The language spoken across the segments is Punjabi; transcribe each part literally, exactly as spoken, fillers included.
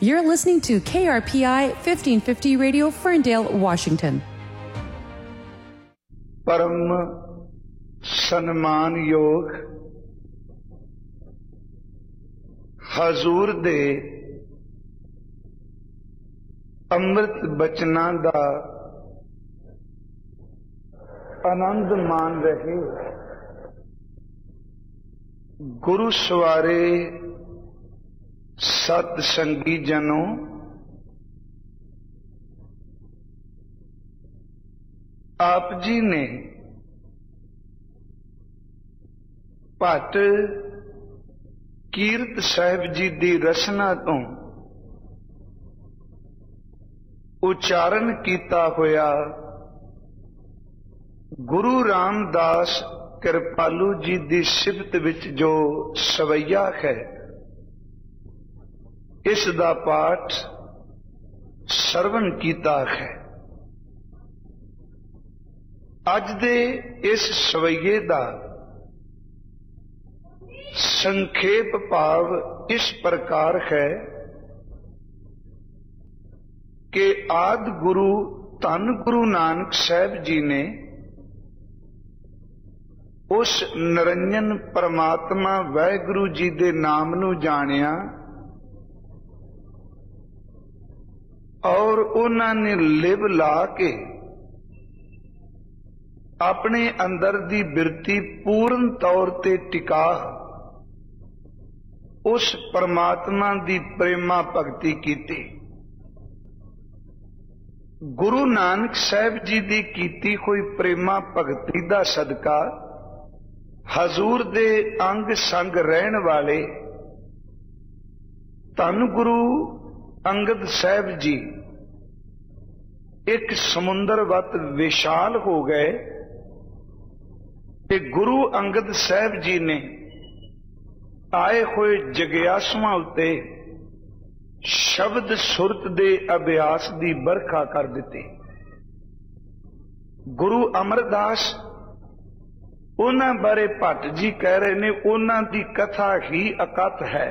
You're listening to K R P I fifteen fifty Radio, Ferndale, Washington. परम सन्मान योग हजूर दे अमृत बचना दा आनंद मान रहे गुरु सवारे सत संगी जनों, आप जी ने भट्ट कीरत साहिब जी दी रचना तो उच्चारण किया होया गुरु रामदास कृपालू जी दी सिफत विच जो सवैया है, इस दा पाठ सरवण कीता है। अज दे इस सवैये दा संखेप भाव इस प्रकार है कि आदि गुरु धन गुरु नानक साहिब जी ने उस निरंजन परमात्मा वाहिगुरु जी दे नाम नू जानिया और उन्होंने लिव ला के अपने अंदर दी बिरती पूर्ण तौर ते टिका उस परमात्मा दी प्रेमा भगती कीती। गुरु नानक साहिब जी दी कीती हुई प्रेमा भगती दा सदका हजूर दे अंग संग रहन वाले धन गुरु अंगद साहिब जी एक समुंदर वत विशाल हो गए ते गुरु अंगद साहिब जी ने आए हुए जगियासुआं उत्ते शब्द सुरत दे अभ्यास दी बरखा कर दिती। गुरु अमरदास उन्हां बारे भट्ट जी कह रहे ने उन्हां दी कथा ही अकत है।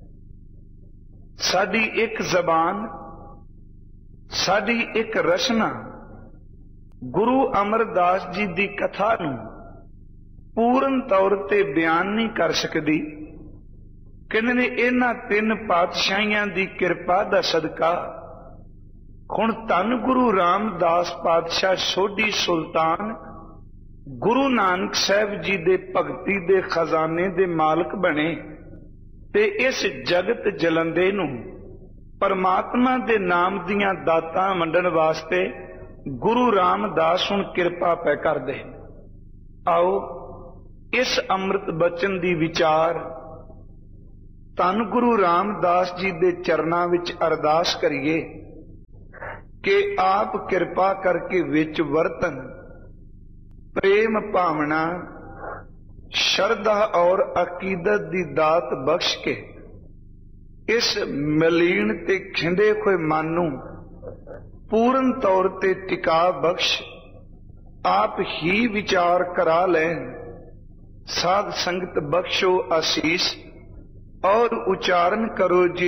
साडी एक जबान, साडी एक रचना गुरु अमरदास जी दी कथा नूं पूर्ण तौर ते बयान नहीं कर सकदी। कहने इन्हां तीन पातशाहियां दी किरपा दा सदका हुण धन गुरु रामदास पातशाह सोढी सुल्तान गुरु नानक साहिब जी दे भगती दे खजाने दे मालक बने ते इस जगत जलंदे नूं परमात्मा दे नाम दियां दातां वंडण वास्ते गुरु रामदास हुण किरपा पै करदे। आओ इस अमृत बचन दी विचार धन गुरु रामदास जी दे चरनां विच अरदास करिए कि आप किरपा करके विच वरतन, प्रेम भावना श्रद्धा और अकीदत दी दात बख्श के इस मलीन ते खिंडे हुए मन नूं पूर्ण तौर ते टिका बख्श आप ही विचार करा लें। साध संगत बख्शो आशीष और उच्चारण करो जी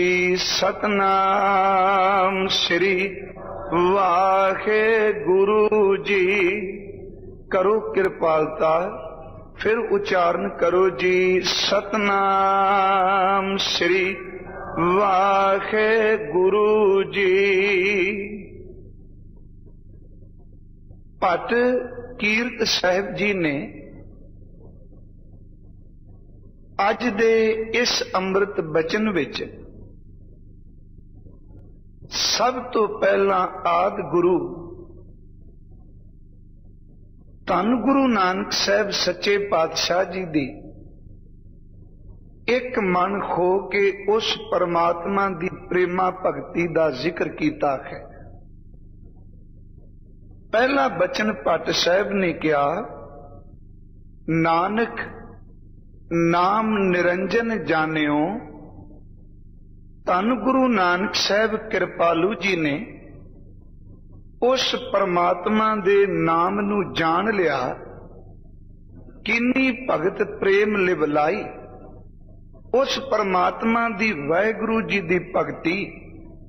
सतनाम श्री वाहे गुरु जी। करो कृपालता, फिर उच्चारण करो जी सतनाम श्री वाहे गुरु जी। भट्ट कीरत साहिब जी ने अज दे इस अमृत बचन विच सब तो पहला आदि गुरु धन गुरु नानक साहिब सच्चे पातशाह जी दी एक मन हो के उस परमात्मा दी प्रेमा भगती दा जिक्र कीता है। पहला बचन भट्ट साहिब ने कहा, नानक नाम निरंजन जानियो। धन गुरु नानक साहिब कृपालू जी ने उस परमात्मा दे नाम नू जान लिया। किन्नी भगत प्रेम लिवलाई उस परमात्मा दी वाहिगुरु जी दी भगती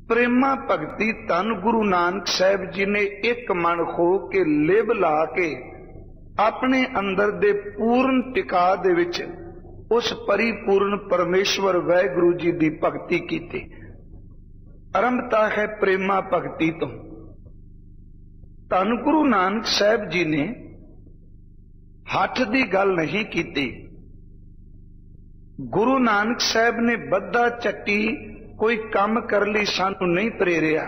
ਪ੍ਰੇਮਾ ਭਗਤੀ ਧੰਨ ਗੁਰੂ ਨਾਨਕ ਸਾਹਿਬ ਜੀ ਨੇ ਇੱਕ ਮਨ ਹੋ ਕੇ ਲਿਵ ਲਾ ਕੇ ਆਪਣੇ ਅੰਦਰ ਦੇ ਪੂਰਨ ਟਿਕਾ ਦੇ ਵਿੱਚ ਉਸ ਪਰਿਪੂਰਨ ਪਰਮੇਸ਼ਵਰ ਵਾਹਿਗੁਰੂ ਜੀ ਦੀ ਭਗਤੀ ਕੀਤੀ। ਆਰੰਭਤਾ ਹੈ ਪ੍ਰੇਮਾ ਭਗਤੀ ਤੋਂ। ਧੰਨ ਗੁਰੂ ਨਾਨਕ ਸਾਹਿਬ ਜੀ ਨੇ ਹੱਥ ਦੀ ਗੱਲ ਨਹੀਂ ਕੀਤੀ। ਗੁਰੂ ਨਾਨਕ ਸਾਹਿਬ ਨੇ ਬੱਧਾ ਚੱਟੀ ਕੋਈ ਕੰਮ ਕਰਨ ਲਈ ਸਾਨੂੰ ਨਹੀਂ ਪ੍ਰੇਰਿਆ।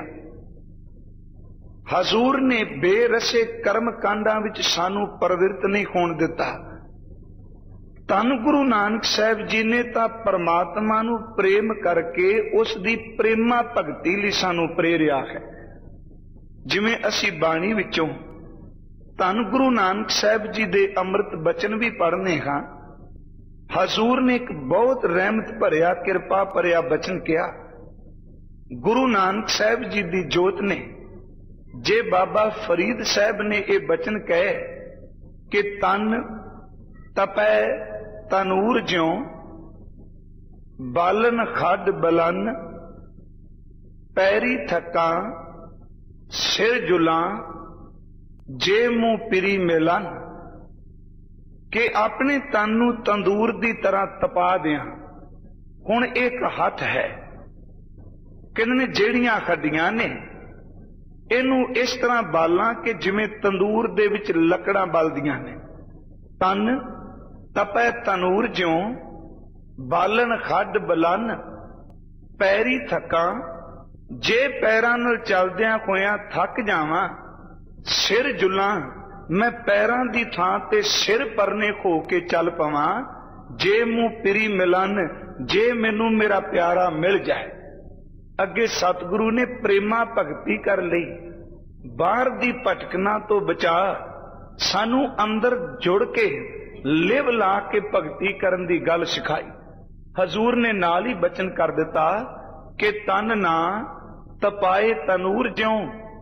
ਹਜ਼ੂਰ ਨੇ ਬੇਰਸੇ ਕਰਮ ਕਾਂਡਾਂ ਵਿੱਚ ਸਾਨੂੰ ਪ੍ਰਵਿਰਤ ਨਹੀਂ ਹੋਣ ਦਿੱਤਾ। ਧੰਨ ਗੁਰੂ ਨਾਨਕ ਸਾਹਿਬ ਜੀ ਨੇ ਤਾਂ ਪਰਮਾਤਮਾ ਨੂੰ ਪ੍ਰੇਮ ਕਰਕੇ ਉਸ ਦੀ ਪ੍ਰੇਮਾ ਭਗਤੀ ਲਈ ਸਾਨੂੰ ਪ੍ਰੇਰਿਆ ਹੈ। ਜਿਵੇਂ ਅਸੀਂ ਬਾਣੀ ਵਿੱਚੋਂ ਧੰਨ ਗੁਰੂ ਨਾਨਕ ਸਾਹਿਬ ਜੀ ਦੇ ਅੰਮ੍ਰਿਤ ਬਚਨ ਵੀ ਪੜ੍ਹਨੇ ਹਾਂ। ਹਜ਼ੂਰ ਨੇ ਇੱਕ ਬਹੁਤ ਰਹਿਮਤ ਭਰਿਆ ਕਿਰਪਾ ਭਰਿਆ ਬਚਨ ਕਿਹਾ। ਗੁਰੂ ਨਾਨਕ ਸਾਹਿਬ ਜੀ ਦੀ ਜੋਤ ਨੇ, ਜੇ ਬਾਬਾ ਫਰੀਦ ਸਾਹਿਬ ਨੇ ਇਹ ਬਚਨ ਕਹੇ ਕਿ ਤਨ ਤਪੈ ਤਨੂਰ ਜਿਉ ਬਾਲਨ ਖੱਡ ਬਲਨ ਪੈਰੀ ਥਕਾਂ ਸਿਰ ਜੁਲਾਂ ਜੇ ਮੂੰਹ ਪਿਰੀ ਮਿਲਨ, ਕਿ ਆਪਣੇ ਤਨ ਨੂੰ ਤੰਦੂਰ ਦੀ ਤਰ੍ਹਾਂ ਤਪਾ ਦਿਆਂ। ਹੁਣ ਇੱਕ ਹੱਥ ਹੈ, ਕਹਿੰਦੇ ਨੇ ਜਿਹੜੀਆਂ ਹੱਡੀਆਂ ਨੇ ਇਹਨੂੰ ਇਸ ਤਰ੍ਹਾਂ ਬਾਲਾਂ ਕਿ ਜਿਵੇਂ ਤੰਦੂਰ ਦੇ ਵਿੱਚ ਲੱਕੜਾਂ ਬਲਦੀਆਂ ਨੇ। ਤਨ ਤਪੈ ਤਨੂਰ ਜਿਉ ਬਾਲਨ ਖੱਡ ਬਲਨ ਪੈਰੀ ਥਕਾਂ, ਜੇ ਪੈਰਾਂ ਨਾਲ ਚੱਲਦਿਆਂ ਹੋਇਆਂ ਥੱਕ ਜਾਵਾਂ ਸਿਰ ਜੁਲਾਂ, ਮੈਂ ਪੈਰਾਂ ਦੀ ਥਾਂ ਤੇ ਸਿਰ ਪਰਨੇ ਹੋ ਕੇ ਚੱਲ ਪਵਾਂ। ਜੇ ਮੂੰਹ ਪਿਰੀ ਮਿਲਨ, ਜੇ ਮੈਨੂੰ ਮੇਰਾ ਪਿਆਰਾ ਮਿਲ ਜਾਏ। ਅੱਗੇ ਸਤਿਗੁਰੂ ਨੇ ਪ੍ਰੇਮਾ ਭਗਤੀ ਕਰ ਲਈ। ਬਾਹਰ ਦੀ ਭਟਕਣਾ ਤੋਂ ਬਚਾ, ਸਾਨੂੰ ਅੰਦਰ ਜੁੜ ਕੇ ਲਿਵ ਲਾ ਕੇ ਭਗਤੀ ਕਰਨ ਦੀ ਗੱਲ ਸਿਖਾਈ। ਹਜ਼ੂਰ ਨੇ ਨਾਲ ਹੀ ਬਚਨ ਕਰ ਦਿੱਤਾ ਕਿ ਤਨ ਨਾ ਤਪਾਏ ਤਨੂਰ ਜਿਉ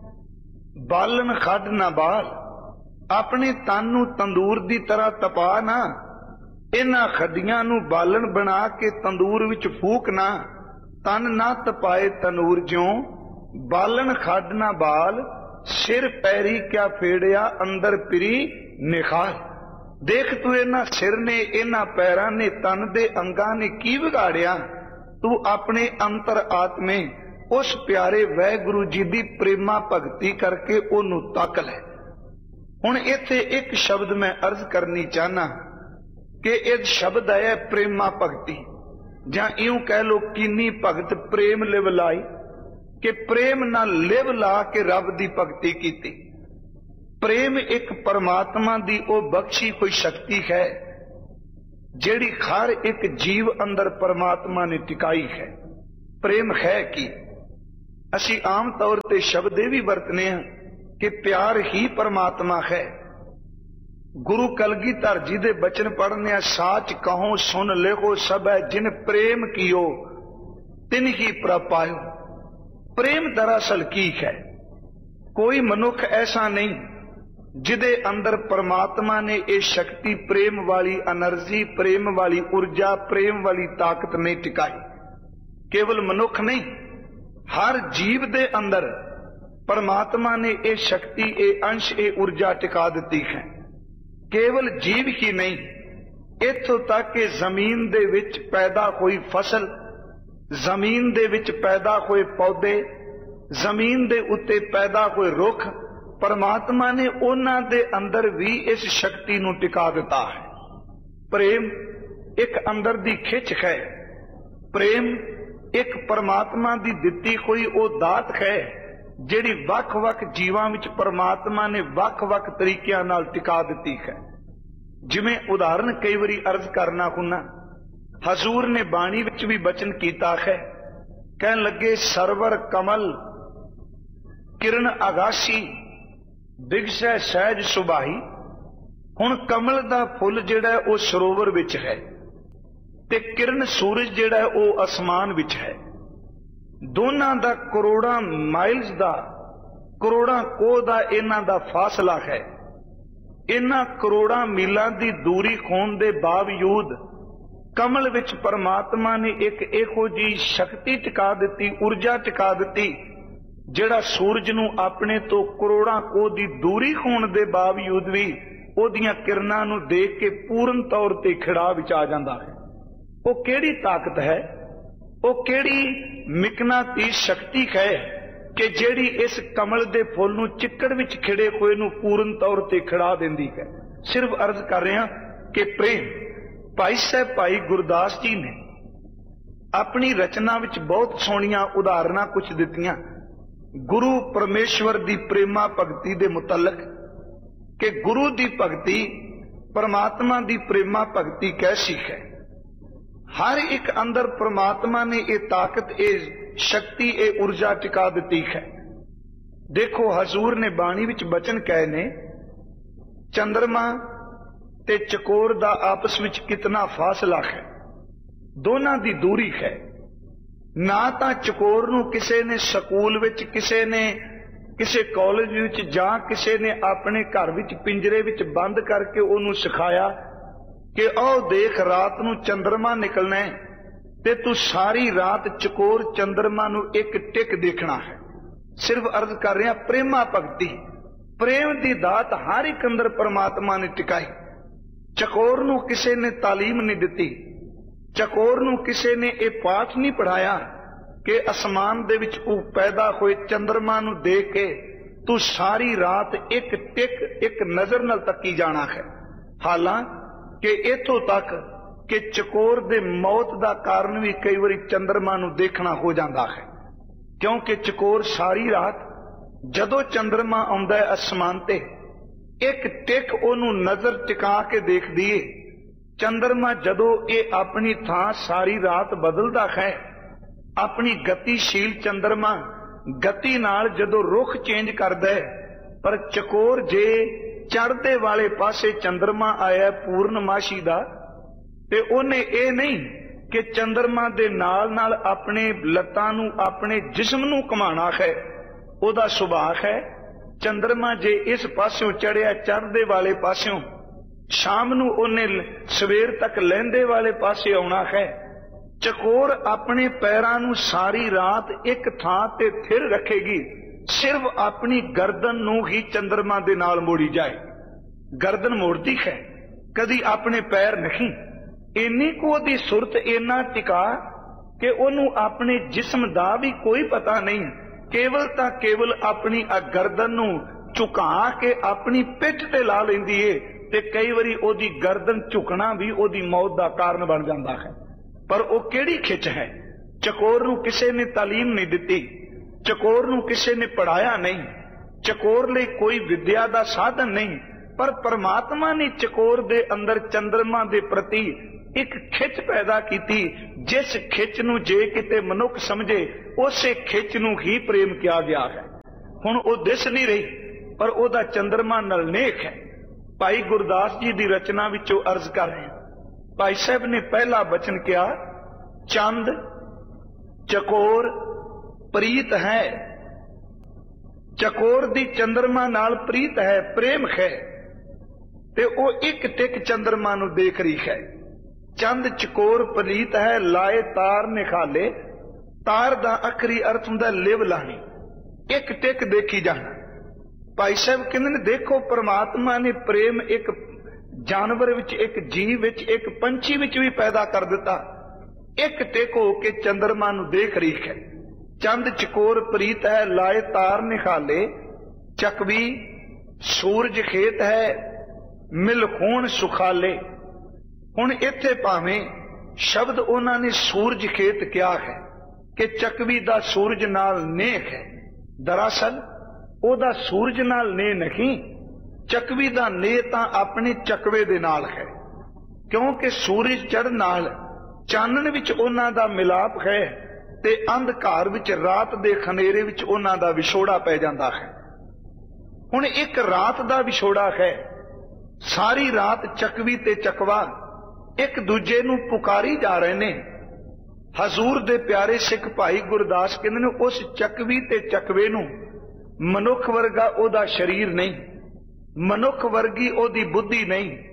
ਬਾਲਨ ਖੱਡ ਨਾ ਬਾਲ, ਆਪਣੇ ਤਨ ਨੂੰ ਤੰਦੂਰ ਦੀ ਤਰ੍ਹਾਂ ਤਪਾ ਨਾ, ਇਹਨਾਂ ਖੱਡੀਆਂ ਨੂੰ ਬਾਲਣ ਬਣਾ ਕੇ ਤੰਦੂਰ ਵਿੱਚ ਫੂਕ ਨਾ। ਤਨ ਨਾ ਤਪਾਏ ਤਨੂਰ ਜਿਉ ਬਾਲਣ ਖੱਡ ਨਾ ਬਾਲ, ਸਿਰ ਪੈਰੀ ਕਿਆ ਫੇੜਿਆ ਅੰਦਰ ਪਿਰੀ ਨਿਖਾਲ। ਦੇਖ ਤੂੰ ਇਹਨਾਂ ਸਿਰ ਨੇ, ਇਹਨਾਂ ਪੈਰਾਂ ਨੇ, ਤਨ ਦੇ ਅੰਗਾਂ ਨੇ ਕੀ ਵਿਗਾੜਿਆ। ਤੂੰ ਆਪਣੇ ਅੰਤਰ ਆਤਮੇ ਉਸ ਪਿਆਰੇ ਵਾਹਿਗੁਰੂ ਜੀ ਦੀ ਪ੍ਰੇਮਾ ਭਗਤੀ ਕਰਕੇ ਉਹਨੂੰ ਤੱਕ ਲੈ। ਹੁਣ ਇੱਥੇ ਇੱਕ ਸ਼ਬਦ ਮੈਂ ਅਰਜ਼ ਕਰਨੀ ਚਾਹਨਾ ਕਿ ਇਹ ਸ਼ਬਦ ਹੈ ਪ੍ਰੇਮਾ ਭਗਤੀ, ਜਾਂ ਇਉਂ ਕਹਿ ਲੋ ਕੀਨੀ ਭਗਤ ਪ੍ਰੇਮ ਲਿਵ ਲਾਈ, ਕਿ ਪ੍ਰੇਮ ਨਾਲ ਲਿਵ ਲਾ ਕੇ ਰੱਬ ਦੀ ਭਗਤੀ ਕੀਤੀ। ਪ੍ਰੇਮ ਇੱਕ ਪਰਮਾਤਮਾ ਦੀ ਉਹ ਬਖਸ਼ੀ ਹੋਈ ਸ਼ਕਤੀ ਹੈ ਜਿਹੜੀ ਹਰ ਇੱਕ ਜੀਵ ਅੰਦਰ ਪਰਮਾਤਮਾ ਨੇ ਟਿਕਾਈ ਹੈ। ਪ੍ਰੇਮ ਹੈ ਕੀ? ਅਸੀਂ ਆਮ ਤੌਰ ਤੇ ਸ਼ਬਦ ਇਹ ਵੀ ਵਰਤਨੇ ਹਾਂ ਕਿ ਪਿਆਰ ਹੀ ਪਰਮਾਤਮਾ ਹੈ। ਗੁਰੂ ਕਲਗੀਧਰ ਜੀ ਦੇ ਬਚਨ ਪੜ੍ਹਨੇ ਆ, ਸਾਚ ਕਹੋ ਸੁਨ ਲੇਖੋ ਸਭੈ ਜਿਨ ਪ੍ਰੇਮ ਕੀਓ ਤਿਨ ਹੀ ਪ੍ਰਭ ਪਾਇਓ। ਪ੍ਰੇਮ ਦਰਅਸਲ ਕੀ ਹੈ? ਕੋਈ ਮਨੁੱਖ ਐਸਾ ਨਹੀਂ ਜਿਹਦੇ ਅੰਦਰ ਪਰਮਾਤਮਾ ਨੇ ਇਹ ਸ਼ਕਤੀ, ਪ੍ਰੇਮ ਵਾਲੀ એનર્ਜੀ, ਪ੍ਰੇਮ ਵਾਲੀ ਊਰਜਾ, ਪ੍ਰੇਮ ਵਾਲੀ ਤਾਕਤ ਨਹੀਂ ਟਿਕਾਈ। ਕੇਵਲ ਮਨੁੱਖ ਨਹੀਂ, ਹਰ ਜੀਵ ਦੇ ਅੰਦਰ ਪਰਮਾਤਮਾ ਨੇ ਇਹ ਸ਼ਕਤੀ, ਇਹ ਅੰਸ਼, ਇਹ ਊਰਜਾ ਟਿਕਾ ਦਿੱਤੀ ਹੈ। ਕੇਵਲ ਜੀਵ ਹੀ ਨਹੀਂ, ਇੱਥੋਂ ਤੱਕ ਕਿ ਜ਼ਮੀਨ ਦੇ ਵਿੱਚ ਪੈਦਾ ਹੋਈ ਫਸਲ, ਜ਼ਮੀਨ ਦੇ ਵਿੱਚ ਪੈਦਾ ਹੋਏ ਪੌਦੇ, ਜ਼ਮੀਨ ਦੇ ਉੱਤੇ ਪੈਦਾ ਹੋਏ ਰੁੱਖ, ਪਰਮਾਤਮਾ ਨੇ ਉਹਨਾਂ ਦੇ ਅੰਦਰ ਵੀ ਇਸ ਸ਼ਕਤੀ ਨੂੰ ਟਿਕਾ ਦਿੱਤਾ ਹੈ। ਪ੍ਰੇਮ ਇੱਕ ਅੰਦਰ ਦੀ ਖਿੱਚ ਹੈ। ਪ੍ਰੇਮ ਇੱਕ ਪਰਮਾਤਮਾ ਦੀ ਦਿੱਤੀ ਹੋਈ ਉਹ ਦਾਤ ਹੈ ਜਿਹੜੀ ਵੱਖ-ਵੱਖ ਜੀਵਾਂ ਵਿੱਚ ਪਰਮਾਤਮਾ ਨੇ ਵੱਖ-ਵੱਖ ਤਰੀਕਿਆਂ ਨਾਲ ਟਿਕਾ ਦਿੱਤੀ ਹੈ। ਜਿਵੇਂ ਉਦਾਹਰਨ ਕਈ ਵਾਰੀ ਅਰਜ਼ ਕਰਨਾ ਹੁੰਨਾ, ਹਜ਼ੂਰ ਨੇ ਬਾਣੀ ਵਿੱਚ ਵੀ ਬਚਨ ਕੀਤਾ ਹੈ। ਕਹਿਣ ਲੱਗੇ ਸਰਵਰ ਕਮਲ ਕਿਰਨ ਆਗਾਸੀ ਬਿਗਸੈ ਸਹਿਜ ਸੁਭਾਈ। ਹੁਣ ਕਮਲ ਦਾ ਫੁੱਲ ਜਿਹੜਾ ਉਹ ਸਰੋਵਰ ਵਿੱਚ ਹੈ ਤੇ ਕਿਰਨ ਸੂਰਜ ਜਿਹੜਾ ਉਹ ਅਸਮਾਨ ਵਿੱਚ ਹੈ। ਦੋਨਾਂ ਦਾ ਕਰੋੜਾਂ ਮਾਈਲਸ ਦਾ, ਕਰੋੜਾਂ ਕੋਹ ਦਾ ਇਹਨਾਂ ਦਾ ਫਾਸਲਾ ਹੈ। ਇਹਨਾਂ ਕਰੋੜਾਂ ਮੀਲਾਂ ਦੀ ਦੂਰੀ ਹੋਣ ਦੇ ਬਾਵਜੂਦ ਕਮਲ ਵਿੱਚ ਪਰਮਾਤਮਾ ਨੇ ਇੱਕ ਇਹੋ ਜਿਹੀ ਸ਼ਕਤੀ ਟਿਕਾ ਦਿੱਤੀ, ਊਰਜਾ ਟਿਕਾ ਦਿੱਤੀ, ਜਿਹੜਾ ਸੂਰਜ ਨੂੰ ਆਪਣੇ ਤੋਂ ਕਰੋੜਾਂ ਕੋਹ ਦੀ ਦੂਰੀ ਹੋਣ ਦੇ ਬਾਵਜੂਦ ਵੀ ਉਹਦੀਆਂ ਕਿਰਨਾਂ ਨੂੰ ਦੇਖ ਕੇ ਪੂਰਨ ਤੌਰ ਤੇ ਖਿੜਾ ਵਿੱਚ ਆ ਜਾਂਦਾ ਹੈ। ਉਹ ਕਿਹੜੀ ਤਾਕਤ ਹੈ, ਉਹ ਕਿਹੜੀ ਮਿਕਨਾਤੀਸ ਸ਼ਕਤੀ ਹੈ ਕਿ ਜਿਹੜੀ ਇਸ ਕਮਲ ਦੇ ਫੁੱਲ ਨੂੰ ਚਿੱਕੜ ਵਿੱਚ ਖਿੜੇ ਹੋਏ ਨੂੰ ਪੂਰਨ ਤੌਰ ਤੇ ਖਿੜਾ ਦਿੰਦੀ ਹੈ। ਸਿਰਫ ਅਰਜ਼ ਕਰ ਰਿਹਾ ਕਿ ਪ੍ਰੇਮ। ਭਾਈ ਸਾਹਿਬ ਭਾਈ ਗੁਰਦਾਸ ਜੀ ਨੇ ਆਪਣੀ ਰਚਨਾ ਵਿੱਚ ਬਹੁਤ ਸੋਹਣੀਆਂ ਉਦਾਹਰਨਾਂ ਕੁਝ ਦਿੱਤੀਆਂ ਗੁਰੂ ਪਰਮੇਸ਼ਵਰ ਦੀ ਪ੍ਰੇਮਾ ਭਗਤੀ ਦੇ ਮੁਤਲਕ, ਕਿ ਗੁਰੂ ਦੀ ਭਗਤੀ ਪਰਮਾਤਮਾ ਦੀ ਪ੍ਰੇਮਾ ਭਗਤੀ ਕੈਸੀ ਹੈ। ਹਰ ਇੱਕ ਅੰਦਰ ਪਰਮਾਤਮਾ ਨੇ ਇਹ ਤਾਕਤ, ਇਹ ਸ਼ਕਤੀ, ਇਹ ਊਰਜਾ ਟਿਕਾ ਦਿੱਤੀ ਹੈ। ਦੇਖੋ ਹਜ਼ੂਰ ਨੇ ਬਾਣੀ ਵਿੱਚ ਬਚਨ ਕਹੇ ਨੇ, ਚੰਦਰਮਾ ਤੇ ਚਕੋਰ ਦਾ ਆਪਸ ਵਿੱਚ ਕਿਤਨਾ ਫਾਸਲਾ ਹੈ, ਦੋਨਾਂ ਦੀ ਦੂਰੀ ਹੈ। ਨਾ ਤਾਂ ਚਕੋਰ ਨੂੰ ਕਿਸੇ ਨੇ ਸਕੂਲ ਵਿੱਚ, ਕਿਸੇ ਨੇ ਕਿਸੇ ਕਾਲਜ ਵਿੱਚ, ਜਾਂ ਕਿਸੇ ਨੇ ਆਪਣੇ ਘਰ ਵਿੱਚ ਪਿੰਜਰੇ ਵਿੱਚ ਬੰਦ ਕਰਕੇ ਉਹਨੂੰ ਸਿਖਾਇਆ ਕਿ ਉਹ ਦੇਖ ਰਾਤ ਨੂੰ ਚੰਦਰਮਾ ਨਿਕਲਣਾ ਹੈ ਤੇ ਤੂੰ ਸਾਰੀ ਰਾਤ ਚਕੋਰ ਚੰਦਰਮਾ ਨੂੰ ਇੱਕ ਟਿਕ ਦੇਖਣਾ ਹੈ। ਸਿਰਫ ਅਰਜ਼ ਕਰ ਰਿਹਾ ਪ੍ਰੇਮਾ ਭਗਤੀ, ਪ੍ਰੇਮ ਦੀ ਦਾਤ ਹਰ ਇੱਕ ਅੰਦਰ ਪਰਮਾਤਮਾ ਨੇ ਟਿਕਾਈ। ਚਕੋਰ ਨੂੰ ਕਿਸੇ ਨੇ ਤਾਲੀਮ ਨਹੀਂ ਦਿੱਤੀ, ਚਕੋਰ ਨੂੰ ਕਿਸੇ ਨੇ ਇਹ ਪਾਠ ਨਹੀਂ ਪੜਾਇਆ ਕਿ ਅਸਮਾਨ ਦੇ ਵਿੱਚ ਉਹ ਪੈਦਾ ਹੋਏ ਚੰਦਰਮਾ ਨੂੰ ਦੇਖ ਕੇ ਤੂੰ ਸਾਰੀ ਰਾਤ ਇੱਕ ਟਿਕ, ਇੱਕ ਨਜ਼ਰ ਨਾਲ ਤੱਕੀ ਜਾਣਾ ਹੈ। ਹਾਲਾਂਕਿ ਇਥੋਂ ਤੱਕ ਕਿ ਚਕੋਰ ਦੇ ਮੌਤ ਦਾ ਕਾਰਨ ਵੀ ਕਈ ਵਾਰੀ ਚੰਦਰਮਾ ਨੂੰ ਦੇਖਣਾ ਹੋ ਜਾਂਦਾ ਹੈ, ਕਿਉਂਕਿ ਚਕੋਰ ਸਾਰੀ ਰਾਤ ਜਦੋਂ ਚੰਦਰਮਾ ਆਉਂਦਾ ਹੈ ਅਸਮਾਨ ਤੇ, ਇੱਕ ਟਿਕ ਉਹਨੂੰ ਨਜ਼ਰ ਟਿਕਾ ਕੇ ਦੇਖਦੀ ਏ। ਚੰਦਰਮਾ ਜਦੋਂ ਇਹ ਆਪਣੀ ਥਾਂ ਸਾਰੀ ਰਾਤ ਬਦਲਦਾ ਹੈ, ਆਪਣੀ ਗਤੀਸ਼ੀਲ ਚੰਦਰਮਾ ਗਤੀ ਨਾਲ ਜਦੋਂ ਰੁਖ ਚੇਂਜ ਕਰਦਾ ਹੈ, ਪਰ ਚਕੋਰ ਜੇ ਚੜ੍ਹਦੇ ਵਾਲੇ ਪਾਸੇ ਚੰਦਰਮਾ ਆਇਆ ਪੂਰਨਮਾਸ਼ੀ ਦਾ, ਤੇ ਉਹਨੇ ਇਹ ਨਹੀਂ ਕਿ ਚੰਦਰਮਾ ਦੇ ਨਾਲ ਨਾਲ ਆਪਣੇ ਲੱਤਾਂ ਨੂੰ, ਆਪਣੇ ਜਿਸਮ ਨੂੰ ਘੁਮਾਣਾ ਹੈ। ਉਹਦਾ ਸੁਭਾਅ ਹੈ ਚੰਦਰਮਾ ਜੇ ਇਸ ਪਾਸਿਓਂ ਚੜਿਆ ਚੜ੍ਹਦੇ ਵਾਲੇ ਪਾਸਿਓਂ, ਸ਼ਾਮ ਨੂੰ ਉਹਨੇ ਸਵੇਰ ਤੱਕ ਲਹਿੰਦੇ ਵਾਲੇ ਪਾਸੇ ਆਉਣਾ ਹੈ। ਚਕੋਰ ਆਪਣੇ ਪੈਰਾਂ ਨੂੰ ਸਾਰੀ ਰਾਤ ਇੱਕ ਥਾਂ ਤੇ ਥਿਰ ਰੱਖੇਗੀ, ਸਿਰਫ ਆਪਣੀ ਗਰਦਨ ਨੂੰ ਹੀ ਚੰਦਰਮਾ ਦੇ ਨਾਲ ਮੋੜੀ ਜਾਏ। ਗਰਦਨ ਮੋੜਦੀ ਹੈ, ਕਦੀ ਆਪਣੇ ਪੈਰ ਨਹੀਂ। ਇੰਨੀ ਕੁ ਉਹਦੀ ਸੁਰਤ, ਇੰਨਾ ਟਿਕਾ ਕਿ ਉਹਨੂੰ ਆਪਣੇ ਜਿਸਮ ਦਾ ਵੀ ਕੋਈ ਪਤਾ ਨਹੀਂ, ਕੇਵਲ ਤਾਂ ਕੇਵਲ ਆਪਣੀ ਆ ਗਰਦਨ ਨੂੰ ਝੁਕਾ ਕੇ ਆਪਣੀ ਪਿੱਠ ਤੇ ਲਾ ਲੈਂਦੀ ਏ, ਤੇ ਕਈ ਵਾਰੀ ਉਹਦੀ ਗਰਦਨ ਝੁਕਣਾ ਵੀ ਉਹਦੀ ਮੌਤ ਦਾ ਕਾਰਨ ਬਣ ਜਾਂਦਾ ਹੈ। ਪਰ ਉਹ ਕਿਹੜੀ ਖਿੱਚ ਹੈ। ਚਕੋਰ ਨੂੰ ਕਿਸੇ ਨੇ ਤਾਲੀਮ ਨਹੀਂ ਦਿੱਤੀ, ਚਕੋਰ ਨੂੰ ਕਿਸੇ ਨੇ ਪੜਾਇਆ ਨਹੀਂ, ਚਕੋਰ ਲਈ ਕੋਈ ਵਿਦਿਆ ਦਾ ਸਾਧਨ ਨਹੀਂ, ਪਰ ਪਰਮਾਤਮਾ ਨੇ ਚਕੋਰ ਦੇ ਅੰਦਰ ਚੰਦਰਮਾ ਦੇ ਪ੍ਰਤੀ ਇੱਕ ਖਿੱਚ ਪੈਦਾ ਕੀਤੀ, ਜਿਸ ਖਿੱਚ ਨੂੰ ਜੇ ਕਿਤੇ ਮਨੁੱਖ ਸਮਝੇ ਉਸੇ ਖਿੱਚ ਨੂੰ ਹੀ ਪ੍ਰੇਮ ਕਿਹਾ ਗਿਆ ਹੈ। ਹੁਣ ਉਹ ਦਿਸ ਨਹੀਂ ਰਹੀ, ਪਰ ਉਹਦਾ ਚੰਦਰਮਾ ਨਾਲ ਨੇਕ ਹੈ। ਭਾਈ ਗੁਰਦਾਸ ਜੀ ਦੀ ਰਚਨਾ ਵਿੱਚੋਂ ਅਰਜ਼ ਕਰ ਰਹੇ ਹਾਂ। ਭਾਈ ਸਾਹਿਬ ਨੇ ਪਹਿਲਾ ਬਚਨ ਕਿਹਾ, ਚੰਦ ਚਕੋਰ ਪ੍ਰੀਤ ਹੈ। ਚਕੋਰ ਦੀ ਚੰਦਰਮਾ ਨਾਲ ਪ੍ਰੀਤ ਹੈ, ਪ੍ਰੇਮ ਹੈ, ਤੇ ਉਹ ਇੱਕ ਟਿਕ ਚੰਦਰਮਾ ਨੂੰ ਦੇਖ ਰਹੀ ਹੈ। ਚੰਦ ਚਕੋਰ ਪ੍ਰੀਤ ਹੈ, ਲਾਏ ਤਾਰ ਨਿਖਾਲੇ। ਤਾਰ ਦਾ ਅਖਰੀ ਅਰਥ ਹੁੰਦਾ ਲਿਵ ਲਾਣੀ, ਇੱਕ ਟਿਕ ਦੇਖੀ ਜਾਣਾ। ਭਾਈ ਸਾਹਿਬ ਕਹਿੰਦੇ ਨੇ ਦੇਖੋ ਪਰਮਾਤਮਾ ਨੇ ਪ੍ਰੇਮ ਇੱਕ ਜਾਨਵਰ ਵਿੱਚ, ਇੱਕ ਜੀਵ ਵਿੱਚ, ਇੱਕ ਪੰਛੀ ਵਿੱਚ ਵੀ ਪੈਦਾ ਕਰ ਦਿੱਤਾ। ਇੱਕ ਟਿਕ ਹੋ ਕੇ ਚੰਦਰਮਾ ਨੂੰ ਦੇਖ ਰਹੀ ਹੈ। ਚੰਦ ਚਕੋਰ ਪ੍ਰੀਤ ਹੈ, ਲਾਏ ਤਾਰ ਨਿਖਾਲੇ। ਚਕਵੀ ਸੂਰਜ ਖੇਤ ਹੈ, ਮਿਲ ਖੂਨ ਸੁਖਾਲੇ। ਹੁਣ ਇੱਥੇ ਭਾਵੇਂ ਸ਼ਬਦ ਉਹਨਾਂ ਨੇ ਸੂਰਜ ਖੇਤ ਕਿਹਾ ਹੈ ਕਿ ਚਕਵੀ ਦਾ ਸੂਰਜ ਨਾਲ ਨੇਕ ਹੈ, ਦਰਅਸਲ ਉਹਦਾ ਸੂਰਜ ਨਾਲ ਨੇ ਨਹੀਂ, ਚਕਵੀ ਦਾ ਨੇ ਤਾਂ ਆਪਣੇ ਚਕਵੇ ਦੇ ਨਾਲ ਹੈ, ਕਿਉਂਕਿ ਸੂਰਜ ਚੜ੍ਹਨ ਨਾਲ ਚਾਨਣ ਵਿੱਚ ਉਹਨਾਂ ਦਾ ਮਿਲਾਪ ਹੈ, ਤੇ ਅੰਧਕਾਰ ਵਿੱਚ, ਰਾਤ ਦੇ ਖਨੇਰੇ ਵਿੱਚ ਉਹਨਾਂ ਦਾ ਵਿਛੋੜਾ ਪੈ ਜਾਂਦਾ ਹੈ। ਹੁਣ ਇੱਕ ਰਾਤ ਦਾ ਵਿਛੋੜਾ ਹੈ, ਸਾਰੀ ਰਾਤ ਚਕਵੀ ਤੇ ਚਕਵਾ ਇੱਕ ਦੂਜੇ ਨੂੰ ਪੁਕਾਰੀ ਜਾ ਰਹੇ ਨੇ। ਹਜ਼ੂਰ ਦੇ ਪਿਆਰੇ ਸਿੱਖ ਭਾਈ ਗੁਰਦਾਸ ਕਹਿੰਦੇ ਨੇ ਉਸ ਚਕਵੀ ਤੇ ਚਕਵੇ ਨੂੰ ਮਨੁੱਖ ਵਰਗਾ ਉਹਦਾ ਸਰੀਰ ਨਹੀਂ, ਮਨੁੱਖ ਵਰਗੀ ਉਹਦੀ ਬੁੱਧੀ ਨਹੀਂ,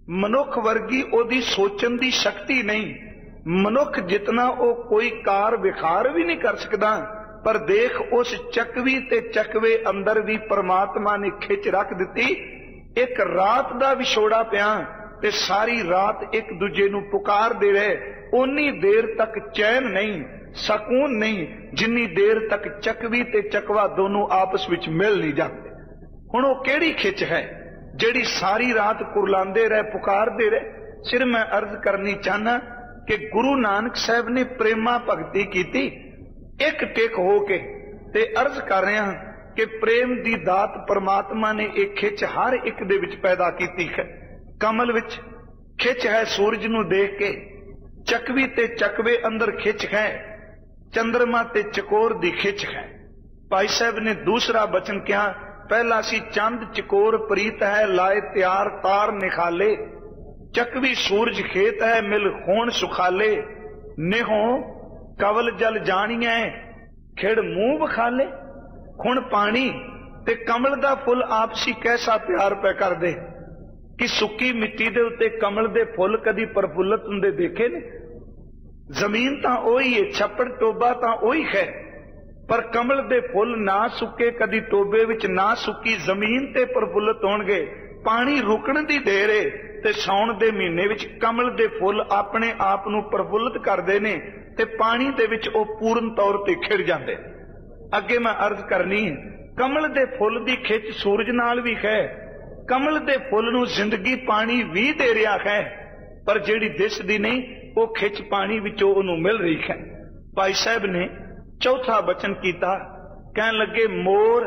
ਮਨੁੱਖ ਵਰਗੀ ਉਹਦੀ ਸੋਚਣ ਦੀ ਸ਼ਕਤੀ ਨਹੀਂ। ਮਨੁੱਖ ਜਿਤਨਾ ਉਹ ਕੋਈ ਕਾਰ ਵਿਖਾਰ ਵੀ ਨਹੀਂ ਕਰ ਸਕਦਾ, ਪਰ ਦੇਖ ਉਸ ਚੱਕਵੀ ਤੇ ਚੱਕਵੇ ਅੰਦਰ ਵੀ ਪ੍ਰਮਾਤਮਾ ਨੇ ਖਿੱਚ ਰੱਖ ਦਿੱਤੀ। ਇੱਕ ਰਾਤ ਦਾ ਵਿਛੋੜਾ ਪਿਆ ਤੇ ਸਾਰੀ ਰਾਤ ਇੱਕ ਦੂਜੇ ਨੂੰ ਪੁਕਾਰਦੇ ਰਹੇ। ਉਨੀ ਦੇਰ ਤੱਕ ਚੈਨ ਨਹੀਂ, ਸਕੂਨ ਨਹੀਂ, ਜਿੰਨੀ ਦੇਰ ਤੱਕ ਚੱਕਵੀ ਤੇ ਚੱਕਵਾ ਦੋਨੋਂ ਆਪਸ ਵਿੱਚ ਮਿਲ ਨਹੀਂ ਜਾਂਦੇ। ਹੁਣ ਉਹ ਕਿਹੜੀ ਖਿੱਚ ਹੈ ਜਿਹੜੀ ਸਾਰੀ ਰਾਤ ਕੁਰਲਾਉਂਦੇ ਰਹੇ, ਪੁਕਾਰਦੇ ਰਹੇ। ਸਿਰ ਮੈਂ ਅਰਜ਼ ਕਰਨੀ ਚਾਹਨਾ ਕਿ ਗੁਰੂ ਨਾਨਕ ਸਾਹਿਬ ਨੇ ਪ੍ਰੇਮਾ ਭਗਤੀ ਕੀਤੀ ਇੱਕ ਟਿਕ ਹੋ ਕੇ, ਤੇ ਅਰਜ਼ ਕਰ ਰਿਹਾ ਕਿ ਪ੍ਰੇਮ ਦੀ ਦਾਤ ਪਰਮਾਤਮਾ ਨੇ ਇਹ ਖਿੱਚ ਹਰ ਇੱਕ ਦੇ ਵਿੱਚ ਪੈਦਾ ਕੀਤੀ ਹੈ। ਕਮਲ ਵਿੱਚ ਖਿੱਚ ਹੈ ਸੂਰਜ ਨੂੰ ਦੇਖ ਕੇ, ਚੱਕਵੀ ਤੇ ਚੱਕਵੇ ਅੰਦਰ ਖਿੱਚ ਹੈ, ਚੰਦਰਮਾ ਤੇ ਚਕੋਰ ਦੀ ਖਿੱਚ ਹੈ। ਭਾਈ ਸਾਹਿਬ ਨੇ ਦੂਸਰਾ ਬਚਨ ਕਿਹਾ, ਪਹਿਲਾ ਸੀ ਚੰਦ ਚਕੋਰ ਪ੍ਰੀਤ ਹੈ, ਲਾਏ ਤਿਆਰ ਤਾਰ ਨਿਖਾਲੇ, ਚੱਕਵੀ ਸੂਰਜ ਖੇਤ ਹੈ, ਮਿਲ ਖੋਣ ਸੁਖਾਲੇ, ਨਿਹੋਂ ਕਵਲ ਜਲ ਜਾਣੀਐ, ਖਿੜ ਮੂੰਹ ਵਿਖਾਲੇ। ਹੁਣ ਪਾਣੀ ਤੇ ਕਮਲ ਦਾ ਫੁੱਲ ਆਪਸੀ ਕੈਸਾ ਪਿਆਰ ਪੈ ਕਰਦੇ ਕਿ ਸੁੱਕੀ ਮਿੱਟੀ ਦੇ ਉੱਤੇ ਕਮਲ ਦੇ ਫੁੱਲ ਕਦੀ ਪ੍ਰਫੁੱਲਤ ਹੁੰਦੇ ਦੇਖੇ ਨੇ? ਜ਼ਮੀਨ ਤਾਂ ਉਹੀ ਹੈ, ਛੱਪੜ ਟੋਬਾ ਤਾਂ ਉਹੀ ਹੈ, ਪਰ ਕਮਲ ਦੇ ਫੁੱਲ ਨਾ ਸੁੱਕੇ ਕਦੀ ਟੋਬੇ ਵਿੱਚ, ਨਾ ਸੁੱਕੀ ਜ਼ਮੀਨ ਤੇ ਪ੍ਰਫੁੱਲਤ ਹੋਣਗੇ। ਪਾਣੀ ਰੁਕਣ ਦੀ ਦੇਰ ਏ ਤੇ ਸਾਉਣ ਦੇ ਮਹੀਨੇ ਵਿੱਚ ਕਮਲ ਦੇ ਫੁੱਲ ਆਪਣੇ ਆਪ ਨੂੰ ਪ੍ਰਫੁੱਲਤ ਕਰਦੇ ਨੇ ਤੇ ਪਾਣੀ ਦੇ ਵਿੱਚ ਉਹ ਪੂਰਨ ਤੌਰ ਤੇ ਖਿੜ ਜਾਂਦੇ। ਅੱਗੇ ਮੈਂ ਅਰਜ਼ ਕਰਨੀ ਹੈ, ਕਮਲ ਦੇ ਫੁੱਲ ਦੀ ਖਿੱਚ ਸੂਰਜ ਨਾਲ ਵੀ ਹੈ। ਕਮਲ ਦੇ ਫੁੱਲ ਨੂੰ ਜ਼ਿੰਦਗੀ ਪਾਣੀ ਵੀ ਦੇ ਰਿਹਾ ਹੈ, ਪਰ ਜਿਹੜੀ ਦਿਸਦੀ ਨਹੀਂ ਉਹ ਖਿੱਚ ਪਾਣੀ ਵਿੱਚੋਂ ਉਹਨੂੰ ਮਿਲ ਰਹੀ ਹੈ। ਭਾਈ ਸਾਹਿਬ ਨੇ ਚੌਥਾ ਬਚਨ ਕੀਤਾ, ਕਹਿਣ ਲੱਗੇ ਮੋਰ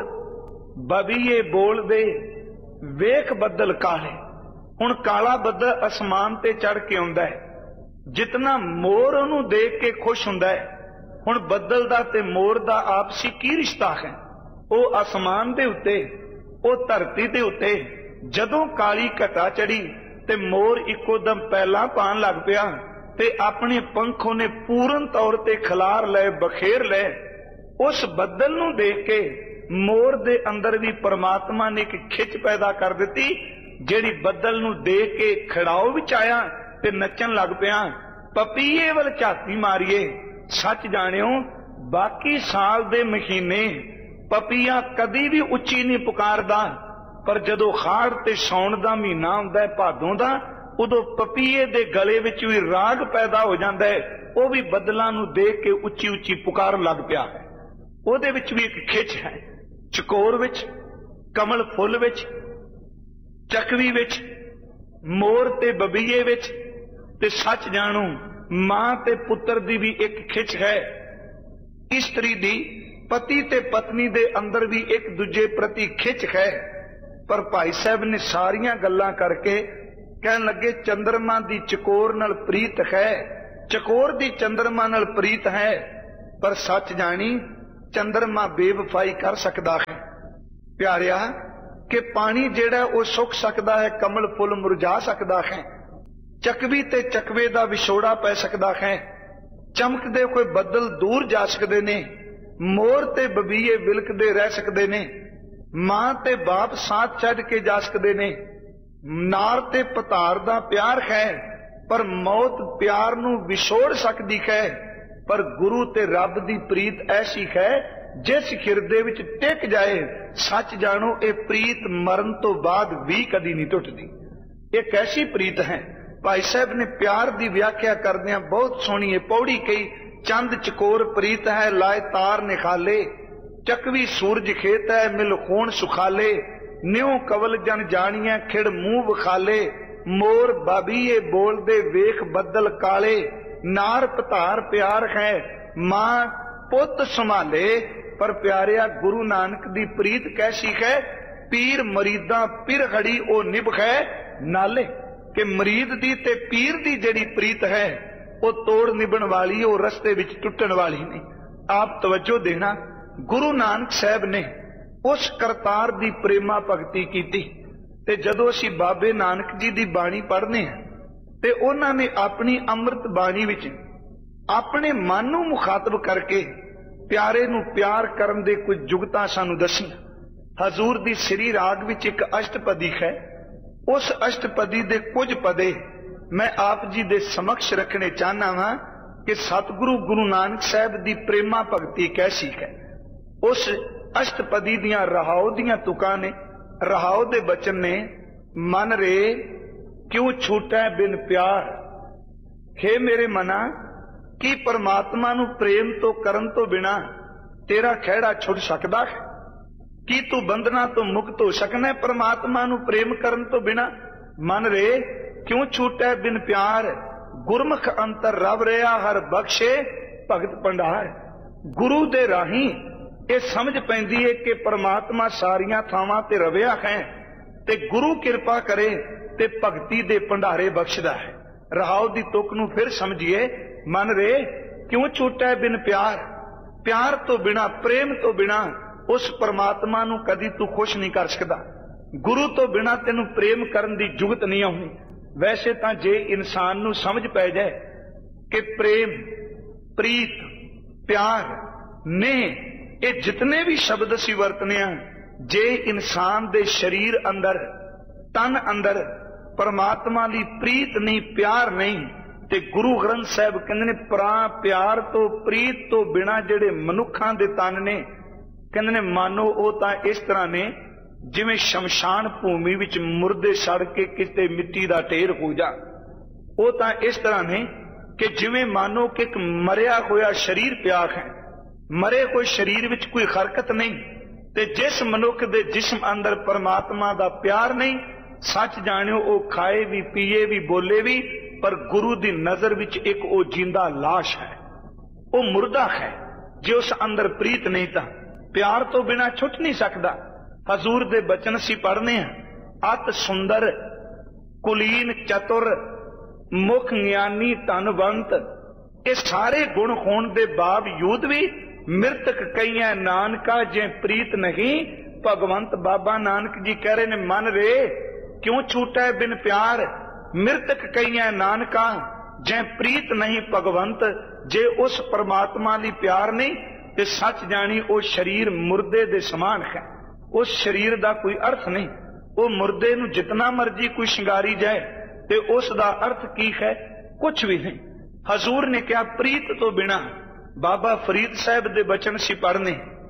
ਬਬੀਏ ਬੋਲਦੇ ਵੇਖ ਬੱਦਲ ਕਾਲੇ। ਹੁਣ ਕਾਲਾ ਬੱਦਲ ਅਸਮਾਨ ਤੇ ਚੜ ਕੇ ਆਉਂਦਾ ਹੈ, ਜਿਤਨਾ ਮੋਰ ਉਹਨੂੰ ਦੇਖ ਕੇ ਖੁਸ਼ ਹੁੰਦਾ ਹੈ। ਹੁਣ ਬੱਦਲ ਦਾ ਤੇ ਮੋਰ ਦਾ ਆਪਸੀ ਕੀ ਰਿਸ਼ਤਾ ਹੈ? ਉਹ ਅਸਮਾਨ ਦੇ ਉੱਤੇ, ਉਹ ਧਰਤੀ ਦੇ ਉੱਤੇ ਜਦੋਂ ਕਾਲੀ ਘਟਾ ਚੜੀ ਤੇ ਮੋਰ ਇੱਕੋ ਦਮ ਪਹਿਲਾਂ ਪਾਣ ਲੱਗ ਪਿਆ ਤੇ ਆਪਣੇ ਪੰਖ ਉਹਨੇ ਪੂਰਨ ਤੌਰ ਤੇ ਖਿਲਾਰ ਲਏ, ਬਖੇਰ ਲਏ। ਉਸ ਬੱਦਲ ਨੂੰ ਦੇਖ ਕੇ ਮੋਰ ਦੇ ਅੰਦਰ ਵੀ ਪਰਮਾਤਮਾ ਨੇ ਇੱਕ ਖਿੱਚ ਪੈਦਾ ਕਰ ਦਿੱਤੀ, ਜਿਹੜੀ ਬੱਦਲ ਨੂੰ ਦੇਖ ਕੇ ਖੜਾਓ ਵਿੱਚ ਆਇਆ ਤੇ ਨੱਚਣ ਲੱਗ ਪਿਆ। ਪਪੀਏ ਵੱਲ ਝਾਤੀ ਮਾਰੀਏ, ਸੱਚ ਜਾਣਿਓ ਬਾਕੀ ਸਾਲ ਦੇ ਮਹੀਨੇ ਪਪੀਆ ਕਦੀ ਵੀ ਉੱਚੀ ਨਹੀਂ ਪੁਕਾਰਦਾ, ਪਰ ਜਦੋਂ ਹਾੜ ਤੇ ਸੌਣ ਦਾ ਮਹੀਨਾ ਹੁੰਦਾ ਹੈ, ਭਾਦੋਂ ਦਾ, ਉਦੋਂ ਪਪੀਏ ਦੇ ਗਲੇ ਵਿੱਚ ਵੀ ਰਾਗ ਪੈਦਾ ਹੋ ਜਾਂਦਾ ਹੈ। ਉਹ ਵੀ ਬੱਦਲਾਂ ਨੂੰ ਦੇਖ ਕੇ ਉੱਚੀ ਉੱਚੀ ਪੁਕਾਰਨ ਲੱਗ ਪਿਆ ਹੈ। ਉਹਦੇ ਵਿੱਚ ਵੀ ਇੱਕ ਖਿੱਚ ਹੈ। ਚਕੋਰ ਵਿੱਚ, ਕਮਲ ਫੁੱਲ ਵਿੱਚ, ਚੱਕਵੀ ਵਿੱਚ, ਮੋਰ ਤੇ ਬਬੀਏ ਵਿੱਚ, ਤੇ ਸੱਚ ਜਾਣੋ ਮਾਂ ਤੇ ਪੁੱਤਰ ਦੀ ਵੀ ਇੱਕ ਖਿੱਚ ਹੈ। ਇਸਤਰੀ ਦੀ ਪਤੀ ਤੇ ਪਤਨੀ ਦੇ ਅੰਦਰ ਵੀ ਇੱਕ ਦੂਜੇ ਪ੍ਰਤੀ ਖਿੱਚ ਹੈ। ਪਰ ਭਾਈ ਸਾਹਿਬ ਨੇ ਸਾਰੀਆਂ ਗੱਲਾਂ ਕਰਕੇ ਕਹਿਣ ਲੱਗੇ ਚੰਦਰਮਾ ਦੀ ਚਕੋਰ ਨਾਲ ਪ੍ਰੀਤ ਹੈ, ਚਕੋਰ ਦੀ ਚੰਦਰਮਾ ਨਾਲ ਪ੍ਰੀਤ ਹੈ, ਪਰ ਸੱਚ ਜਾਣੀ ਚੰਦਰਮਾ ਬੇਵਫਾਈ ਕਰ ਸਕਦਾ ਹੈ। ਪਿਆਰਿਆ, ਕਿ ਪਾਣੀ ਜਿਹੜਾ ਉਹ ਸੁੱਕ ਸਕਦਾ ਹੈ, ਕਮਲ ਫੁੱਲ ਮੁਰਝਾ ਸਕਦਾ ਹੈ, ਚੱਕਵੀ ਤੇ ਚੱਕਵੇ ਦਾ ਵਿਛੋੜਾ ਪੈ ਸਕਦਾ ਹੈ, ਚਮਕਦੇ ਕੋਈ ਬੱਦਲ ਦੂਰ ਜਾ ਸਕਦੇ ਨੇ, ਮੋਰ ਤੇ ਬਬੀਏ ਵਿਲਕਦੇ ਰਹਿ ਸਕਦੇ ਨੇ, ਮਾਂ ਤੇ ਬਾਪ ਸਾਥ ਛੱਡ ਕੇ ਜਾ ਸਕਦੇ ਨੇ, ਨਾਰ ਤੇ ਪਤਾਰ ਦਾ ਪਿਆਰ ਹੈ, ਪਰ ਮੌਤ ਪਿਆਰ ਨੂੰ ਵਿਛੋੜ ਸਕਦੀ ਹੈ। ਪਰ ਗੁਰੂ ਤੇ ਰੱਬ ਦੀ ਪ੍ਰੀਤ ਐਸੀ ਹੈ ਜਿਸ ਹਿਰਦੇ ਵਿੱਚ ਟਿਕ ਜਾਏ। ਸੱਚ ਜਾਣੋ ਇਹ ਪ੍ਰੀਤ ਮਰਨ ਤੋਂ ਬਾਅਦ ਵੀ ਕਦੀ ਨਹੀਂ ਟੁੱਟਦੀ। ਇੱਕ ਐਸੀ ਪ੍ਰੀਤ ਹੈ। ਭਾਈ ਸਾਹਿਬ ਨੇ ਪਿਆਰ ਦੀ ਵਿਆਖਿਆ ਕਰਦਿਆਂ ਬਹੁਤ ਸੋਹਣੀ ਇਹ ਪੌੜੀ ਕਹੀ, ਚੰਦ ਚਕੋਰ ਪ੍ਰੀਤ ਹੈ, ਲਾਏ ਤਾਰ ਨਿਖਾਲੇ, ਚੱਕਵੀ ਸੂਰਜ ਖੇਤ ਹੈ, ਮਿਲ ਖੋਣ ਸੁਖਾਲੇ, ਨਿਉ ਕਵਲ ਜਨ ਜਾਣੀਐ, ਖਿੜ ਮੂੰਹ ਵਿਖਾਲੇ, ਮੋਰ ਬਾਬੀਏ ਬੋਲਦੇ ਵੇਖ ਬੱਦਲ ਕਾਲੇ, ਨਾਰ ਪਤਾਰ ਪਿਆਰ ਹੈ, ਮਾਂ ਪੁੱਤ ਸੰਭਾਲੇ। ਪਰ ਪਿਆਰਿਆ, ਗੁਰੂ ਨਾਨਕ ਦੀ ਪ੍ਰੀਤ ਕੈਸੀ ਹੈ? ਪੀਰ ਮਰੀਦਾਂ ਪਿਰ ਖੜੀ ਉਹ ਨਿਭ ਹੈ ਨਾਲੇ। ਕਿ ਮਰੀਦ ਦੀ ਤੇ ਪੀਰ ਦੀ ਜਿਹੜੀ ਪ੍ਰੀਤ ਹੈ ਉਹ ਤੋੜ ਨਿਭਣ ਵਾਲੀ, ਉਹ ਰਸਤੇ ਵਿੱਚ ਟੁੱਟਣ ਵਾਲੀ ਨਹੀਂ। ਆਪ ਤਵੱਜੋ ਦੇਣਾ, ਗੁਰੂ ਨਾਨਕ ਸਾਹਿਬ ਨੇ ਉਸ ਕਰਤਾਰ ਦੀ ਪ੍ਰੇਮਾ ਭਗਤੀ ਕੀਤੀ। ਤੇ ਜਦੋਂ ਅਸੀਂ ਬਾਬੇ ਨਾਨਕ ਜੀ ਦੀ ਬਾਣੀ ਪੜ੍ਹਨੇ ਹਾਂ ਤੇ ਉਹਨਾਂ ਨੇ ਆਪਣੀ ਅੰਮ੍ਰਿਤ ਬਾਣੀ ਵਿੱਚ ਆਪਣੇ ਮਨ ਨੂੰ ਮੁਖਾਤਬ ਕਰਕੇ ਪਿਆਰੇ ਨੂੰ ਪਿਆਰ ਕਰਨ ਦੇ ਕੁਝ ਜੁਗਤਾਂ ਸਾਨੂੰ ਦੱਸੀਆਂ। ਹਜ਼ੂਰ ਦੀ ਸ੍ਰੀ ਰਾਗ ਵਿੱਚ ਇੱਕ ਅਸ਼ਟਪਦੀ ਹੈ, उस अष्टपदी दे कुछ पदे मैं आप जी दे समक्ष रखने चाहना वा कि सतगुरु गुरु नानक साहब दी प्रेमा भगती कैसी है। उस अष्टपदी दियां रहाओ दियां तुकां ने, रहाओ दे बचन ने, मन रे क्यों छूटै बिन प्यार। हे मेरे मना, की परमात्मा नू प्रेम तो करन तो बिना तेरा खैड़ा छुट सकदा है? की तू बंधना तो मुक्त हो सकना है परमात्मा नू प्रेम करन तो बिना? मन रे क्यों छूटै बिन प्यार, गुरमुख अंतर रव रहा हर बख्शे भगत भंडार। गुरु दे राही ये समझ पैंदी है कि परमात्मा सारियां थावां ते रविया है, ते गुरु कृपा करे ते भगती दे भंडारे बख्शदा है। रहाओ दी तुक नू फिर समझिए, मन रे क्यों छूटै बिन प्यार। प्यार तो बिना, प्रेम तो बिना उस परमात्मा नू कदी तू खुश नहीं कर सकदा। गुरु तो बिना तेनू प्रेम करन दी जुगत नहीं आउंदी। वैसे तां जे इंसान नू समझ पै जाए कि प्रेम, प्रीत, प्यार ने ये जितने भी शब्द असीं वरतने आ, जे इंसान दे शरीर अंदर, तन अंदर परमात्मा दी प्रीत नहीं, प्यार नहीं, ते गुरु ग्रंथ साहब कहंदे ने प्रा प्यार तो प्रीत तो बिना जिहड़े मनुखां दे तन ने, कहंदे ने मानो वो तां इस तरह ने जिवें शमशान भूमि विच मुर्दे सड़ के किते मिट्टी दा ढेर हो जा। वो तां इस तरह ने कि जिवें मानो कि एक मरिया होया शरीर पिया है, मरे हुए शरीर विच कोई हरकत नहीं, ते जिस मनुख दे जिस्म अंदर परमात्मा दा प्यार नहीं, सच जानियो वो खाए भी, पीए भी, बोले भी, पर गुरु दी नजर विच एक वो जिंदा लाश है, वो मुर्दा है। जे उस अंदर प्रीत नहीं तां प्यार तो बिना छुट नहीं सकदा। हजूर दे बचन सी पढ़ने हैं, अत सुंदर कुलीन चतुर मुख ज्ञानी धनवंत। ये सारे गुण होने के बावजूद भी मृतक कईया नानका जे प्रीत नहीं भगवंत। बाबा नानक जी कह रहे ने, मन रे क्यों छूटा बिन प्यार, मृतक कईया नानका जे प्रीत नहीं भगवंत। जे उस परमात्मा दी प्यार नहीं ते सच जानी वो शरीर मुर्दे दे समान है, उस शरीर दा कोई अर्थ नहीं। वो मुर्दे नू जितना मर्जी कोई शिंगारी जाए ते उस दा अर्थ की है, कुछ भी नहीं। हजूर ने क्या प्रीत तो बिना। बाबा फरीद साहब दे बचन सी पढ़ने,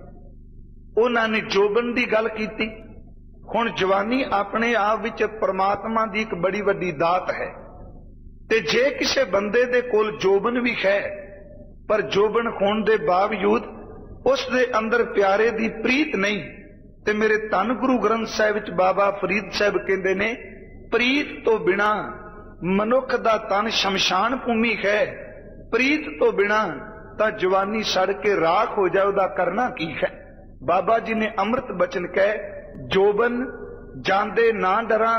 उन्होंने जोबन दी गल कीती। हुण जवानी अपने आप विच परमात्मा दी एक बड़ी वड्डी दात है, ते जे किसे बंदे दे कोल जोबन भी है, पर जोबन होने दे बावजूद उस दे अंदर प्यारे दी प्रीत नहीं, ते मेरे धन गुरु ग्रंथ साहिब विच बाबा फरीद साहब कहंदे ने, प्रीत तो बिना मनुख दा तन शमशान भूमि है, प्रीत तो बिना ता जवानी सड़ के राख हो जाए, उदा करना की है। बाबा जी ने अमृत बचन कहे, जोबन जांदे ना डरा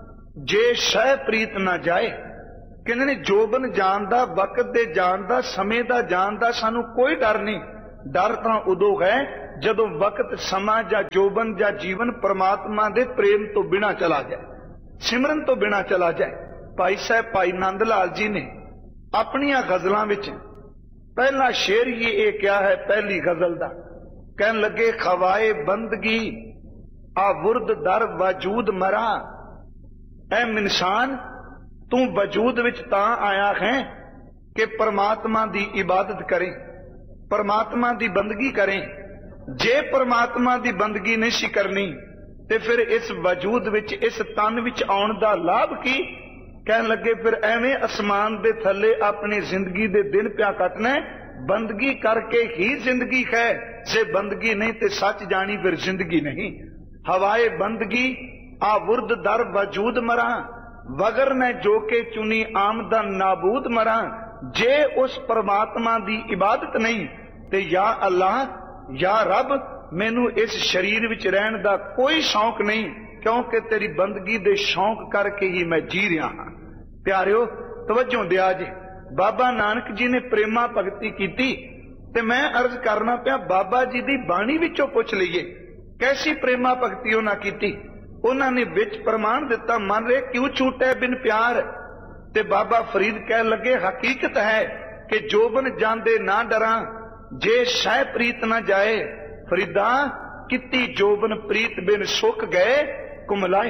जे शह प्रीत ना जाए। कहंदे ने जोबन जान दा, वक्त दे जान दा, समय दा जान दा सानू कोई डर नहीं। डर तां उदों है जदों वक्त, समा या जोबन या जीवन परमात्मा दे प्रेम तो बिना चला जाए, सिमरन तो बिना चला जाए। भाई साहब भाई नंद लाल जी ने अपनियां गजलां विच पहला शेर ही ये क्या है, पहली गजल दा कहन लगे, खवाए बंदगी आ वुर्द दर वजूद मरा। ऐ इंसान तू वजूद विच तां आया है कि परमात्मा दी इबादत करें, परमात्मा दी बंदगी करें। जे परमात्मा दी बंदगी नहीं सी करनी ते फिर इस वजूद विच, इस तन विच आउण दा लाभ की। कहन लगे फिर एवें आसमान दे थल्ले अपनी जिंदगी दे दिन प्या कटना, बंदगी करके ही जिंदगी है। जे बंदगी नहीं ते सच जानी फिर जिंदगी नहीं। हवाए बंदगी आ वुर्द दर वजूद मरा, वगर ने जो के चुनी आमदन नाबूद मरा। जे उस परमात्मा दी इबादत नहीं ते या अल्लाह या रब, मैनू इस शरीर विच रहन दा कोई शौक नहीं, क्योंकि तेरी बंदगी दे शौक करके ही मैं जी रहा हाँ। प्यारियो तवज्जो दिया जे, बाबा नानक जी ने प्रेमा भगती कीती ते मैं अर्ज करना पिया, बाबा जी दी बाणी विचों पुछ लईए कैसी प्रेमा भगती उन्हां कीती। उन्होंने विच प्रमाण दिता, मन रे क्यों छूटे बिन प्यार। ते बाबा फरीद कह लगे, हकीकत है कि जोबन जांदे ना डरा जे शह प्रीत ना जाए। फरीदा किती जोबन प्रीत बिन सुख गए कुमलाए।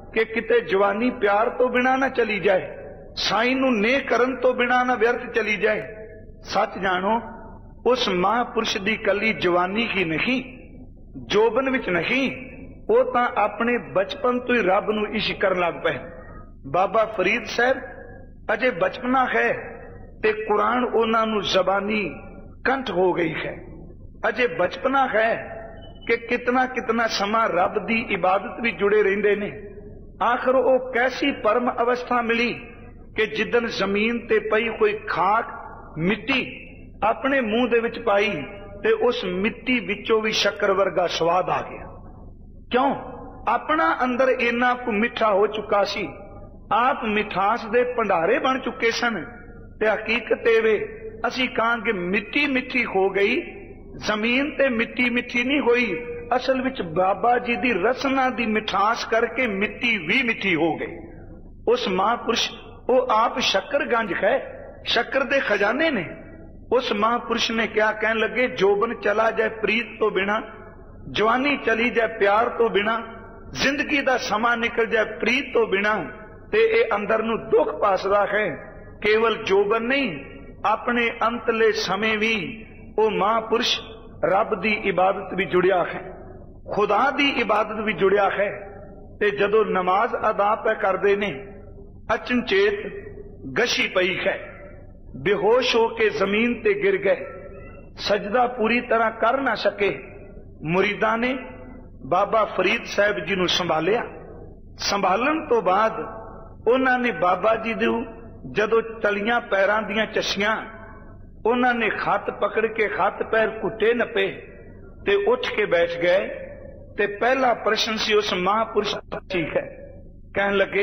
कि किते जवानी प्यार तो बिना ना चली जाए, साईं नूं नेह करन तो बिना ना व्यर्थ चली जाए। सच जानो उस महापुरुष दी कली जवानी ही नहीं, जोबन विच नहीं, वो तां अपने बचपन तो ही रब नूं इश्क करन लग पए। बाबा फरीद साहब अजे बचपना है ते कुरान उन्हां नूं जबानी कंठ हो गई है। अजे बचपना है कि कितना कितना समा रब दी इबादत भी जुड़े रहिंदे ने। आखिर वो कैसी परम अवस्था मिली कि जिदन जमीन ते पई कोई खाक मिट्टी अपने मुंह दे विच पाई ते उस मिट्टी विचों भी शक्कर वर्गा स्वाद आ गया। क्यों? अपना अंदर इन्ना को मिठा हो चुका सी, आप मिठास दे भंडारे बन चुके सन। ते हकीकत वे असी कहांगे मिट्टी मिठी हो गई, जमीन ते मिट्टी मिठी नहीं होई, असल विच बाबा जी दी रसना दी मिठास करके मिट्टी भी मिठी हो गई। उस महापुरुष वो आप शक्करगंज है, शक्कर दे खजाने ने। उस महापुरुष ने क्या कहन लगे, जोबन चला जाए प्रीत तो बिना, जवानी चली जाए प्यार तो बिना, जिंदगी दा समा निकल जाए प्रीत तो बिना, ते ए अंदर नू दुख पासदा है। केवल जोबन नहीं, अपने अंतले समय भी वो महापुरुष रब दी इबादत भी जुड़िया है, खुदा दी इबादत भी जुड़िया है। ते जदों नमाज अदा पे करदे ने, अचनचेत गशी पई है, बेहोश होके जमीन ते गिर गए, सजदा पूरी तरह कर ना सके। मुरीदा ने बाबा फरीद साहब जी नूं संभालिया। संभालन तो बाद उन्होंने बाबा जी दू जदों तलियां पैरां दियां चशियां, उन्होंने खत पकड़ के खत पैर घुटे नपे ते उठ के बैठ गए। ते पहला प्रश्न सी उस महापुरुष ठीक है, कहन लगे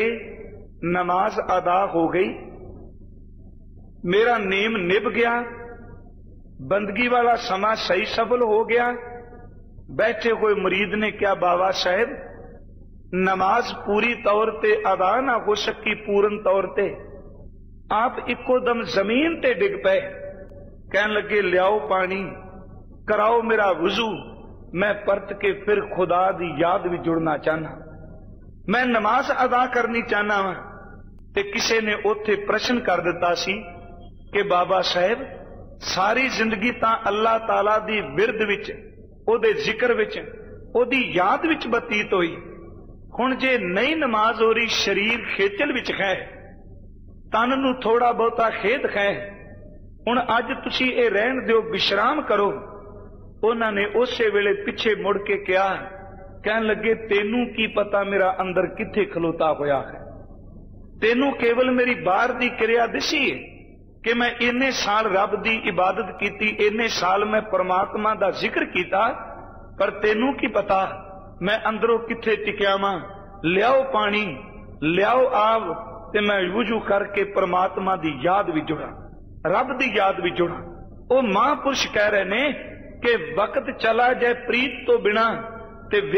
नमाज अदा हो गई, मेरा नेम निभ गया, बंदगी वाला समा सही सफल हो गया। बैठे हुए मुरीद ने क्या, बाबा साहब नमाज पूरी तौर ते अदा ना हो सकी पूर्ण तौर ते, आप इको दम जमीन ते डिग पे। कहन लगे लियाओ पानी, कराओ मेरा वुजू, मैं परत के फिर खुदा दी याद भी जुड़ना चाहना, मैं नमाज अदा करनी चाहना वा। ते किसी ने उथे प्रश्न कर दिता सी कि बाबा साहब सारी जिंदगी तां अल्लाह ताला दी विरद विच, ओदे जिक्र विच, ओदी याद विच बतीत होई, हुण जे नहीं नमाज हो रही, शरीर खेचल विच है, तन नूं थोड़ा बहुता खेद है, हुण अज तुसीं इह रहण दिओ, विश्राम करो। उन्होंने उस वेले पिछे मुड़ के कहा, कहन लगे तेनू की पता मेरा अंदर किथे खलोता होया है, तेनू केवल मेरी बाहर दी क्रिया दिसी है कि मैं इन्ने साल रब दी इबादत की, इन्ने साल मैं परमात्मा दा जिक्र किया, पर तेनू की पता मैं अंदरों किथे टिकिया वां। लियाओ पानी, लियाओ आव, ते मैं वुजू करके परमात्मा दी याद भी जुड़ा, रब दी याद भी जुड़ा। वो महापुरुष कह रहे ने कि वक्त चला जाए प्रीत तो बिना, ते